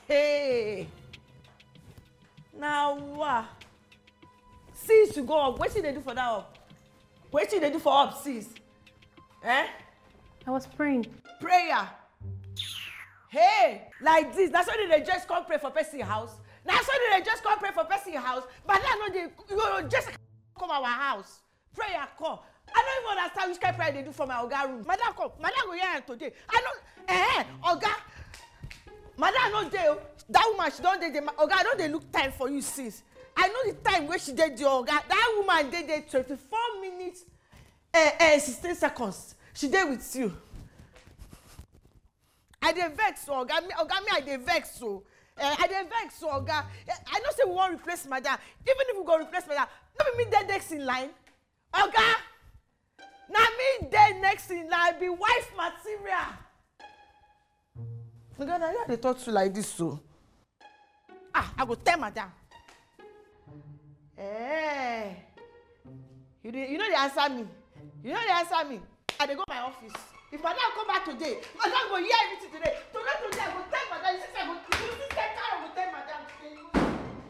Hey. Now what? Sis, you go up. What did they do for that up? What did they do for up, sis? Eh? I was praying. Prayer. Hey, like this. That's why they just come pray for person house. That's why they just come pray for person house. But now no, they just come our house. Prayer come. I don't even understand which kind of prayer they do for my Oga room. Madam come. Madam go here today. I don't. Oga. Madam no dey. That woman she don't dey. Oga I don't dey look time for you sis. I know the time where she did the Oga. That woman did there 24 minutes 16 seconds. She did with you. I dey vex so Oga me I dey vex so. I dey vex so Oga. I know say we wan replace Madam. Even if we go replace Madam, no be me dey next in line. Oga, na me dey next in line be wife material. Oga na you dey talk to like this so. I go tell Madam. You know they answer me. You know they answer me. I dey go my office. If Madam come back today, Madam go hear everything today.